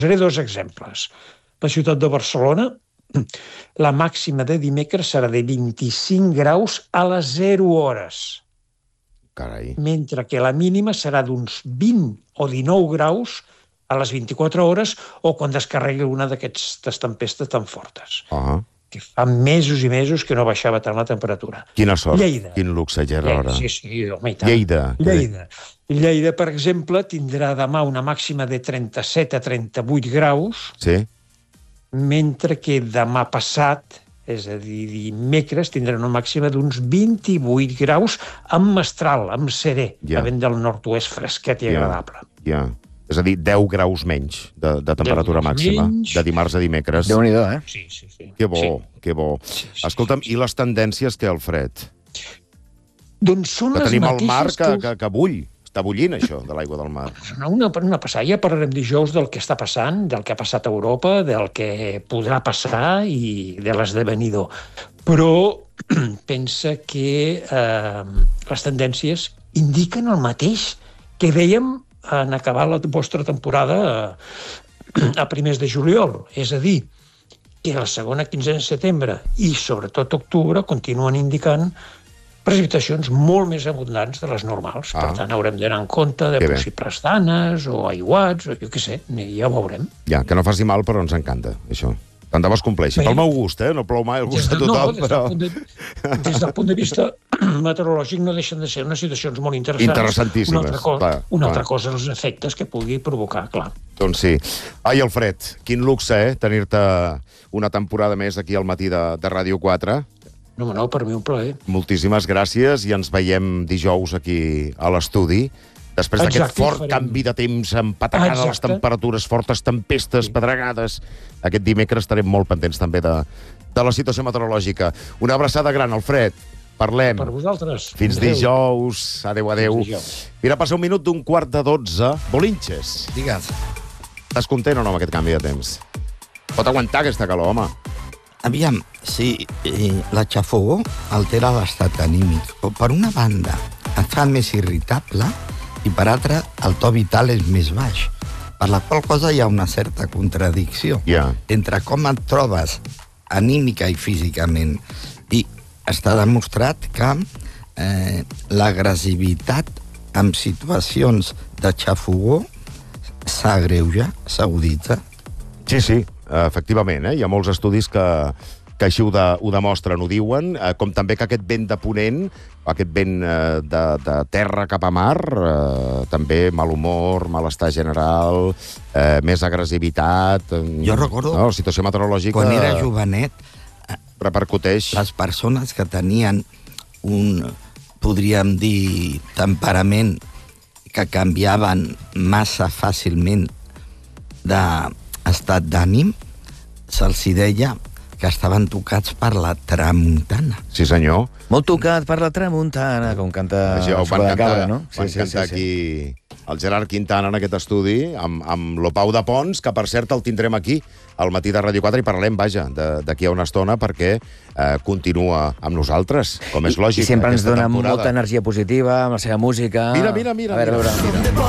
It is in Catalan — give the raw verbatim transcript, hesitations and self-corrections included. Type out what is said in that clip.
posaré dos exemples. La ciutat de Barcelona, la màxima de dimecres serà de vint-i-cinc graus a les zero hores. Carai. Mentre que la mínima serà d'uns vint o dinou graus a les vint-i-quatre hores o quan descarregui una d'aquestes tempestes tan fortes. Uh-huh. Que fa mesos i mesos que no baixava tant la temperatura. Quina sort, Lleida. Quin luxe, Gerard. Sí, sí, home, i tant. Lleida. Lleida. Lleida, per exemple, tindrà demà una màxima de trenta-set a trenta-vuit graus, sí. Mentre que demà passat, és a dir, dimecres, tindrà una màxima d'uns vint-i-vuit graus amb mestral, amb serè, ja. Havent del nord-oest fresquet i ja. agradable. Ja. És a dir, deu graus menys de, de temperatura màxima, menys. De dimarts a dimecres. Déu-n'hi-do, eh? Sí, sí, sí. Que bo, sí. que bo. Sí, sí, Escolta'm, sí, sí. I les tendències, què, Alfred? Doncs són que les tenim mateixes el mar que, que... que, que bull. Està bullint, això, de l'aigua del mar. Una, una passada. Ja parlarem dijous del que està passant, del que ha passat a Europa, del que podrà passar i de l'esdevenidor. Però pensa que eh, les tendències indiquen el mateix que dèiem en acabar la vostra temporada a primers de juliol. És a dir, que la segona quinzena de setembre i sobretot octubre continuen indicant precipitacions molt més abundants de les normals. Ah. Per tant, haurem d'anar en compte de que possibles danes o aiguats, o jo què sé, ja ho veurem. Ja, que no faci mal, però ens encanta, això. Tant de bo es compleixi. Pel meu gust, eh? No plou mai el gust de tothom, no, però... Des del, de, des del punt de vista meteorològic no deixen de ser unes situacions molt interessants. Interessantíssimes. Una altra cosa, clar, una clar. altra cosa els efectes que pugui provocar, clar. Doncs sí. Ai, Alfred, quin luxe, eh? Tenir-te una temporada més aquí al matí de, de Ràdio quatre. No, no, per mi un plaer. Moltíssimes gràcies i ens veiem dijous aquí a l'estudi. Després d'aquest fort farem... canvi de temps, empatacada les temperatures, fortes tempestes, sí. pedregades, aquest dimecres estarem molt pendents també de, de la situació meteorològica. Una abraçada gran, Alfred. Parlem. Per vosaltres. Fins adeu. Dijous. Adéu, adéu. Mira, passa un minut d'un quart de dotze. Bolinches. Digues. Estàs content o no amb aquest canvi de temps? Pot aguantar aquesta calor, home. Aviam, sí, eh, la xafogó altera l'estat anímic. Per una banda, et fa més irritable i per altra, el to vital és més baix. Per la qual cosa hi ha una certa contradicció yeah. entre com et trobes anímica i físicament. I està demostrat que eh, l'agressivitat en situacions de xafogó s'agreuja, s'aguditza. Sí, sí, efectivament, eh? Hi ha molts estudis que, que així ho, de, ho demostren, ho diuen, eh, com també que aquest vent de ponent, aquest vent eh, de, de terra cap a mar, eh, també mal humor, malestar general, eh, més agressivitat... Jo recordo, no? La situació meteorològica... Quan era jovenet, repercuteix. Les persones que tenien un, podríem dir, temperament que canviaven massa fàcilment d'estat d'ànim, se'ls deia que estaven tocats per la tramuntana. Sí, senyor. Molt tocat per la tramuntana, com canta Això, van cantar, Cabra, no? Van sí, cantar sí, sí, aquí sí. El Gerard Quintana en aquest estudi, amb, amb l'Opau de Pons, que per cert el tindrem aquí al matí de Ràdio quatre i parlem, vaja, d'aquí a una estona, perquè eh, continua amb nosaltres, com és lògic. I sempre ens dona temporada. molta energia positiva, amb la seva música... Mira, mira, mira. A veure, mira. mira.